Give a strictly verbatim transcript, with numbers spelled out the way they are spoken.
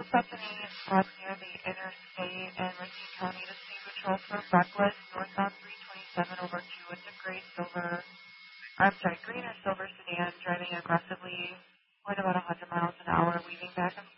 Stephanie was near the interstate in Racine County to see patrol for reckless northbound three twenty-seven over two with a gray silver, I'm sorry, green or silver sedan driving aggressively with about one hundred miles an hour, weaving back and